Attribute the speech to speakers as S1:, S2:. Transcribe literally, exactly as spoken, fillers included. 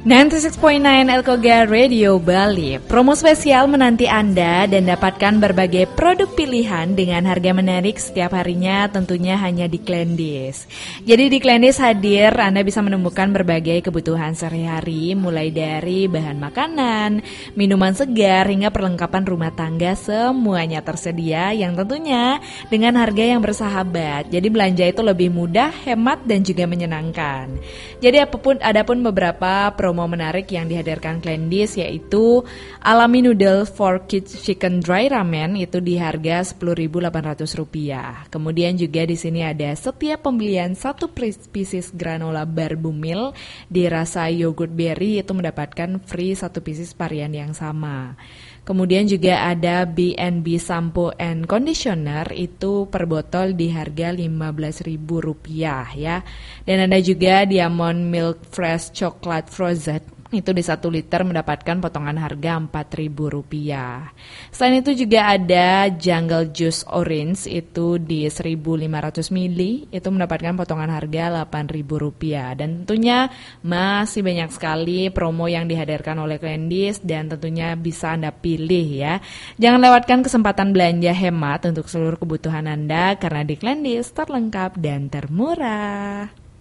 S1: sembilan puluh enam koma sembilan Elkoga Radio Bali. Promo spesial menanti Anda dan dapatkan berbagai produk pilihan dengan harga menarik setiap harinya tentunya hanya di Klendis. Jadi di Klendis hadir Anda bisa menemukan berbagai kebutuhan sehari-hari mulai dari bahan makanan, minuman segar hingga perlengkapan rumah tangga semuanya tersedia yang tentunya dengan harga yang bersahabat. Jadi belanja itu lebih mudah, hemat dan juga menyenangkan. Jadi apapun adapun beberapa promo Promo menarik yang dihadirkan Klendis yaitu Alami Noodle for Kids Chicken Dry Ramen itu di harga sepuluh ribu delapan ratus rupiah. Kemudian juga di sini ada setiap pembelian satu pieces granola bar bumil di rasa yogurt berry itu mendapatkan free satu pieces varian yang sama. Kemudian juga ada B and B Shampoo and Conditioner itu per botol di harga lima belas ribu rupiah ya. Dan ada juga Diamond Milk Fresh Chocolate Frozen itu di satu liter mendapatkan potongan harga empat ribu rupiah. Selain itu juga ada Jungle Juice Orange itu di seribu lima ratus mililiter itu mendapatkan potongan harga delapan ribu rupiah. Dan tentunya masih banyak sekali promo yang dihadirkan oleh Klendis dan tentunya bisa Anda pilih ya. Jangan lewatkan kesempatan belanja hemat untuk seluruh kebutuhan Anda karena di Klendis terlengkap dan termurah.